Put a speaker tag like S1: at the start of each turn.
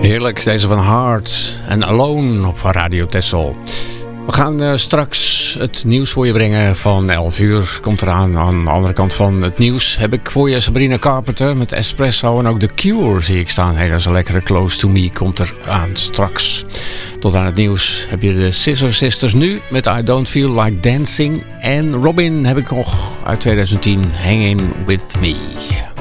S1: Heerlijk, deze van Heart en Alone op Radio Texel. We gaan straks het nieuws voor je brengen van 11 uur. Komt eraan. Aan de andere kant van het nieuws heb ik voor je Sabrina Carpenter met Espresso. En ook The Cure zie ik staan. Hey, dat is een lekkere Close to Me komt er aan straks. Tot aan het nieuws heb je de Scissor Sisters nu met I Don't Feel Like Dancing. En Robin heb ik nog uit 2010, Hanging With Me.